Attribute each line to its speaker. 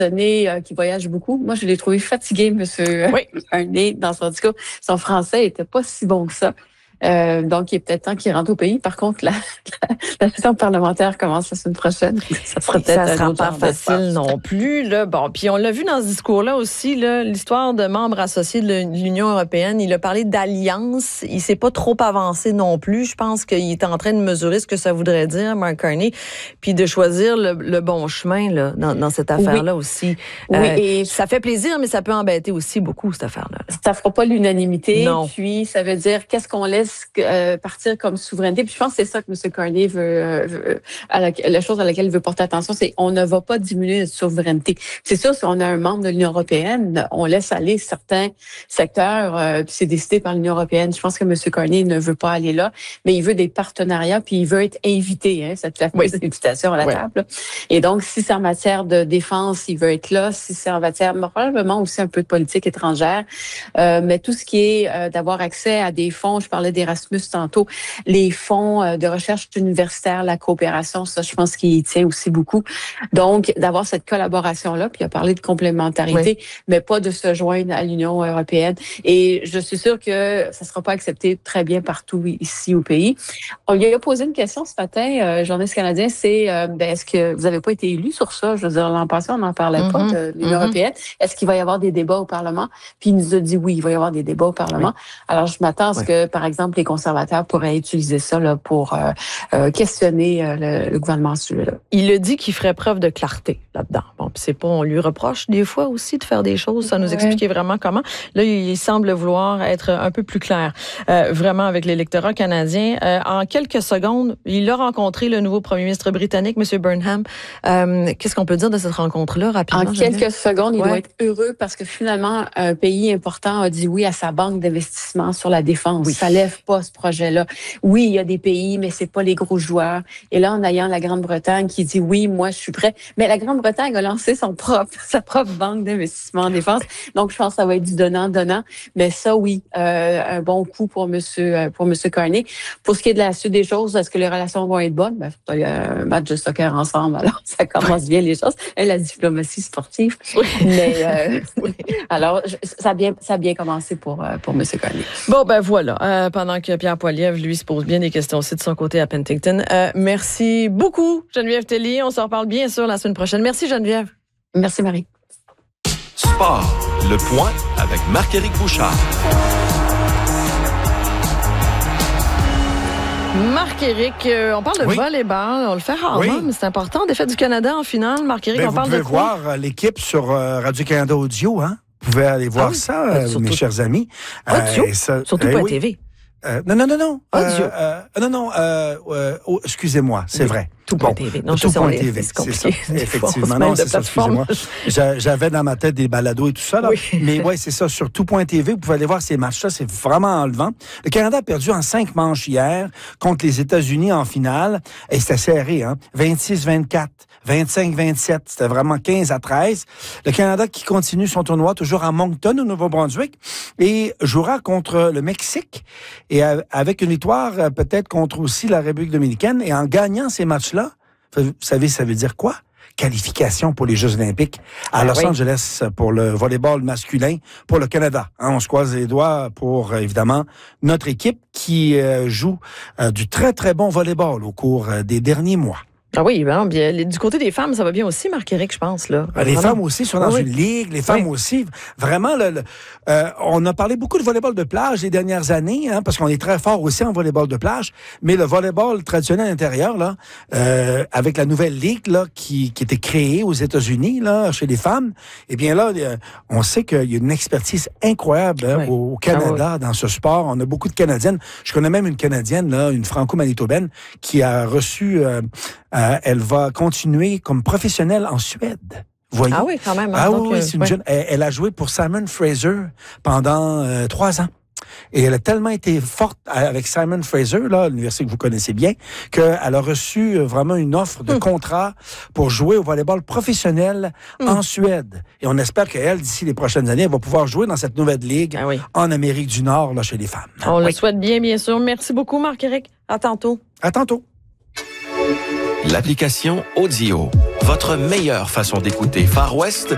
Speaker 1: qui voyage beaucoup. Moi, je l'ai trouvé fatigué, monsieur Carney, dans son discours. Son français était pas si bon que ça. Donc, il est peut-être temps qu'il rentre au pays. Par contre, la session parlementaire commence la semaine prochaine.
Speaker 2: Ça sera pas facile non plus, là. Bon, puis on l'a vu dans ce discours-là aussi, là, l'histoire de membres associés de l'Union européenne. Il a parlé d'alliance. Il s'est pas trop avancé non plus. Je pense qu'il est en train de mesurer ce que ça voudrait dire, Mark Carney, puis de choisir le bon chemin là, dans cette affaire-là aussi. Et ça fait plaisir, mais ça peut embêter aussi beaucoup, cette affaire-là.
Speaker 1: Ça fera pas l'unanimité.
Speaker 2: Non.
Speaker 1: Puis, ça veut dire qu'est-ce qu'on laisse partir comme souveraineté. Puis je pense que c'est ça que M. Carney veut, la chose à laquelle il veut porter attention, c'est on ne va pas diminuer notre souveraineté. C'est sûr, si on a un membre de l'Union européenne, on laisse aller certains secteurs, puis c'est décidé par l'Union européenne. Je pense que M. Carney ne veut pas aller là, mais il veut des partenariats, puis il veut être invité, hein, cette fameuse invitation à la table. Et donc, si c'est en matière de défense, il veut être là. Si c'est en matière, probablement aussi un peu de politique étrangère, mais tout ce qui est d'avoir accès à des fonds, je parlais d'Erasmus tantôt, les fonds de recherche universitaire, la coopération, ça, je pense qu'il y tient aussi beaucoup. Donc, d'avoir cette collaboration-là, puis il a parlé de complémentarité, mais pas de se joindre à l'Union européenne. Et je suis sûre que ça ne sera pas accepté très bien partout ici au pays. On lui a posé une question ce matin, journaliste canadien, c'est est-ce que vous n'avez pas été élu sur ça? Je veux dire, l'an passé, on n'en parlait pas de l'Union européenne. Est-ce qu'il va y avoir des débats au Parlement? Puis il nous a dit oui, il va y avoir des débats au Parlement. Alors, je m'attends à ce que, par exemple, les conservateurs pourraient utiliser ça là, pour questionner le gouvernement sur celui-là.
Speaker 2: Il a dit qu'il ferait preuve de clarté là-dedans. Bon, puis c'est pas, on lui reproche des fois aussi de faire des choses, ça nous expliquer vraiment comment. Là, il semble vouloir être un peu plus clair, vraiment avec l'électorat canadien. En quelques secondes, il a rencontré le nouveau premier ministre britannique, M. Burnham. Qu'est-ce qu'on peut dire de cette rencontre-là, rapidement?
Speaker 1: En quelques secondes, il doit être heureux parce que finalement, un pays important a dit oui à sa banque d'investissement sur la défense. Ça lève pas ce projet-là. Oui, il y a des pays, mais c'est pas les gros joueurs. Et là, en ayant la Grande-Bretagne qui dit oui, moi, je suis prêt. Mais la Grande-Bretagne a lancé sa propre banque d'investissement en défense. Donc, je pense que ça va être du donnant-donnant. Mais ça, oui, un bon coup pour monsieur Carney. Pour ce qui est de la suite des choses, est-ce que les relations vont être bonnes? Il y a un match de soccer ensemble, alors ça commence bien les choses. Et la diplomatie sportive. Mais, alors, ça a bien commencé pour monsieur Carney.
Speaker 2: Bon, ben voilà. Pendant que Pierre Poilievre, lui, se pose bien des questions aussi de son côté à Penticton. Merci beaucoup, Geneviève Tellier. On se reparle bien sûr la semaine prochaine. Merci, Geneviève.
Speaker 1: Merci, Marie.
Speaker 3: Sport, le point avec Marc-Éric Bouchard.
Speaker 2: Marc-Éric, on parle de volleyball, on le fait rarement, mais c'est important. Défaite du Canada en finale. Marc-Éric, on parle de quoi?
Speaker 4: Vous pouvez voir l'équipe sur Radio-Canada Audio, hein? Vous pouvez aller voir ça, mes chers amis.
Speaker 2: Audio? Surtout pas TV.
Speaker 4: Non. Excusez-moi, c'est vrai.
Speaker 2: Tout.tv. Non,
Speaker 4: Tout.tv, c'est ça. Effectivement, non, c'est ça, excusez-moi. J'avais dans ma tête des balados et tout ça, là. Mais ouais, c'est ça. Sur Tout.tv, vous pouvez aller voir ces matchs-là. C'est vraiment enlevant. Le Canada a perdu en 5 manches hier contre les États-Unis en finale. Et c'était serré, hein. 26-24. 25-27, c'était vraiment 15-13. Le Canada qui continue son tournoi toujours à Moncton, au Nouveau-Brunswick, et jouera contre le Mexique, et avec une victoire peut-être contre aussi la République dominicaine, et en gagnant ces matchs-là, vous savez, ça veut dire quoi? Qualification pour les Jeux olympiques à Los Angeles pour le volleyball masculin pour le Canada. Hein, on se croise les doigts pour, évidemment, notre équipe qui joue du très, très bon volleyball au cours des derniers mois.
Speaker 2: Ah oui, bien. Du côté des femmes, ça va bien aussi, Marc-Éric, je pense, là.
Speaker 4: Les femmes aussi sont dans une ligue, les femmes aussi. Vraiment, on a parlé beaucoup de volleyball de plage les dernières années, hein, parce qu'on est très fort aussi en volleyball de plage, mais le volleyball traditionnel intérieur, là, avec la nouvelle ligue, là, qui était créée aux États-Unis, là, chez les femmes, eh bien là, on sait qu'il y a une expertise incroyable au Canada dans ce sport. On a beaucoup de Canadiennes. Je connais même une Canadienne, là, une franco-manitobaine, qui a reçu... elle va continuer comme professionnelle en Suède. Voyez?
Speaker 2: Ah oui, quand même.
Speaker 4: Ah donc, oui, c'est une jeune. Elle a joué pour Simon Fraser pendant 3 ans. Et elle a tellement été forte avec Simon Fraser, là, l'université que vous connaissez bien, qu'elle a reçu vraiment une offre de contrat pour jouer au volleyball professionnel en Suède. Et on espère qu'elle, d'ici les prochaines années, elle va pouvoir jouer dans cette nouvelle ligue en Amérique du Nord, là, chez les femmes.
Speaker 2: On le souhaite bien sûr. Merci beaucoup, Marc-Éric. À tantôt.
Speaker 4: À tantôt.
Speaker 3: L'application Audio, votre meilleure façon d'écouter Far West